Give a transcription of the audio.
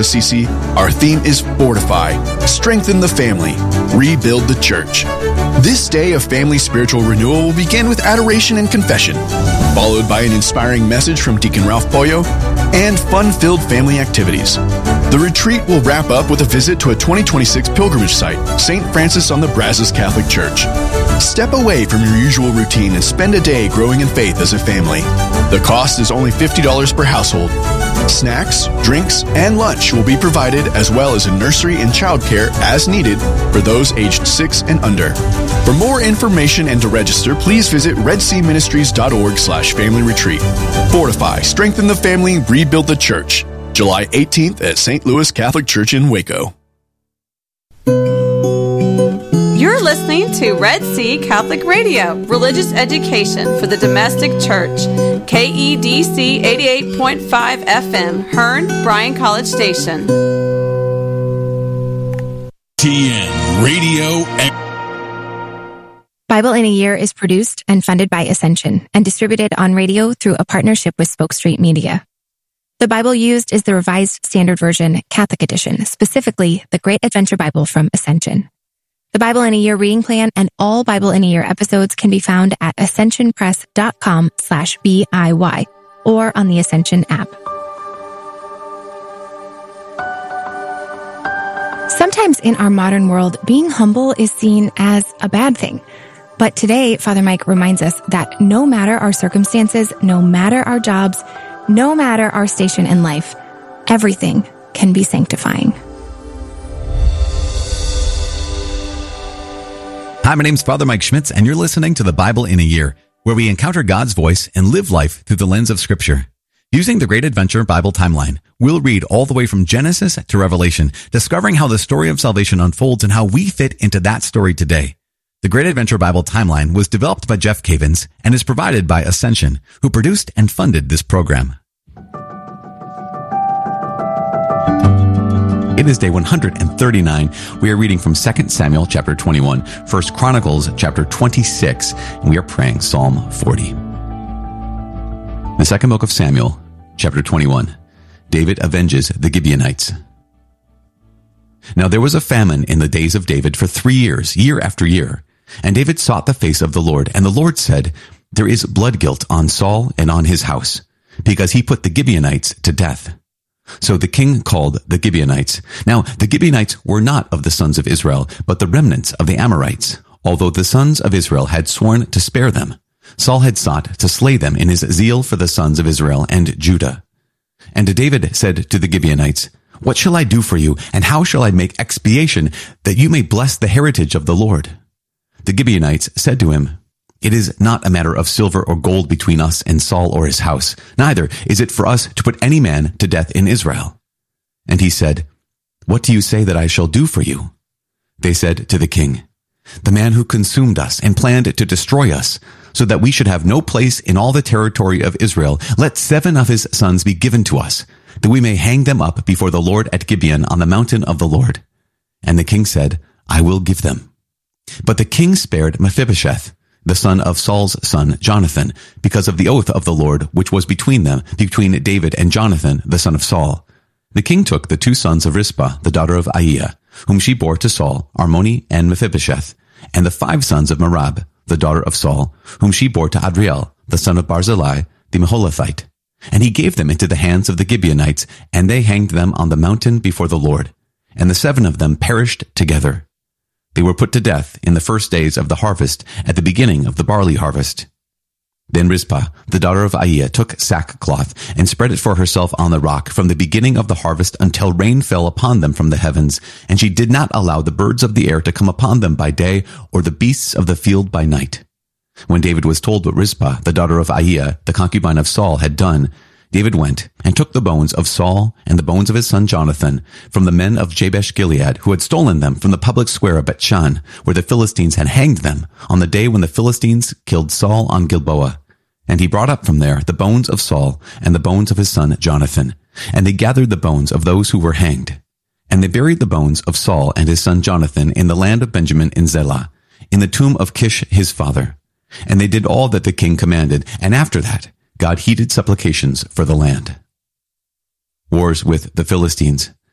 Assisi, our theme is Fortify, Strengthen the Family, Rebuild the Church. This day of family spiritual renewal will begin with adoration and confession, followed by an inspiring message from Deacon Ralph Pollo and fun-filled family activities. The retreat will wrap up with a visit to a 2026 pilgrimage site, St. Francis on the Brazos Catholic Church. Step away from your usual routine and spend a day growing in faith as a family. The cost is only $50 per household. Snacks, drinks, and lunch will be provided, as well as a nursery and childcare as needed for those aged 6 and under. For more information and to register, please visit redseaministries.org/family retreat. Fortify, strengthen the family, rebuild the church. July 18th at St. Louis Catholic Church in Waco. You're listening to Red Sea Catholic Radio, religious education for the domestic church. KEDC 88.5 FM, Hearn, Bryan College Station. TN Radio. Bible in a Year is produced and funded by Ascension and distributed on radio through a partnership with Spoke Street Media. The Bible used is the Revised Standard Version Catholic Edition, specifically the Great Adventure Bible from Ascension. The Bible in a Year reading plan and all Bible in a Year episodes can be found at ascensionpress.com/BIY or on the Ascension app. Sometimes in our modern world, being humble is seen as a bad thing. But today, Father Mike reminds us that no matter our circumstances, no matter our jobs, no matter our station in life, everything can be sanctifying. Hi, my name's Father Mike Schmitz, and you're listening to the Bible in a Year, where we encounter God's voice and live life through the lens of Scripture. Using the Great Adventure Bible timeline, we'll read all the way from Genesis to Revelation, discovering how the story of salvation unfolds and how we fit into that story today. The Great Adventure Bible timeline was developed by Jeff Cavins and is provided by Ascension, who produced and funded this program. It is day 139. We are reading from 2 Samuel chapter 21, 1 Chronicles chapter 26, and we are praying Psalm 40. The second book of Samuel, chapter 21. David avenges the Gibeonites. Now there was a famine in the days of David for 3 years, year after year. And David sought the face of the Lord, and the Lord said, "There is blood guilt on Saul and on his house, because he put the Gibeonites to death." So the king called the Gibeonites. Now the Gibeonites were not of the sons of Israel, but the remnants of the Amorites, although the sons of Israel had sworn to spare them. Saul had sought to slay them in his zeal for the sons of Israel and Judah. And David said to the Gibeonites, "What shall I do for you, and how shall I make expiation, that you may bless the heritage of the Lord?" The Gibeonites said to him, "It is not a matter of silver or gold between us and Saul or his house, neither is it for us to put any man to death in Israel." And he said, "What do you say that I shall do for you?" They said to the king, "The man who consumed us and planned to destroy us, so that we should have no place in all the territory of Israel, let 7 of his sons be given to us, that we may hang them up before the Lord at Gibeon on the mountain of the Lord." And the king said, "I will give them." But the king spared Mephibosheth, the son of Saul's son Jonathan, because of the oath of the Lord which was between them, between David and Jonathan, the son of Saul. The king took the 2 sons of Rizpah, the daughter of Aiah, whom she bore to Saul, Armoni and Mephibosheth, and the 5 sons of Merab, the daughter of Saul, whom she bore to Adriel, the son of Barzillai, the Meholathite. And he gave them into the hands of the Gibeonites, and they hanged them on the mountain before the Lord. And the 7 of them perished together. They were put to death in the first days of the harvest, at the beginning of the barley harvest. Then Rizpah, the daughter of Aiah, took sackcloth and spread it for herself on the rock from the beginning of the harvest until rain fell upon them from the heavens, and she did not allow the birds of the air to come upon them by day, or the beasts of the field by night. When David was told what Rizpah, the daughter of Aiah, the concubine of Saul, had done, David went and took the bones of Saul and the bones of his son Jonathan from the men of Jabesh-Gilead, who had stolen them from the public square of Bethshan, where the Philistines had hanged them on the day when the Philistines killed Saul on Gilboa. And he brought up from there the bones of Saul and the bones of his son Jonathan. And they gathered the bones of those who were hanged. And they buried the bones of Saul and his son Jonathan in the land of Benjamin in Zelah, in the tomb of Kish his father. And they did all that the king commanded, and after that God heeded supplications for the land. Wars with the Philistines.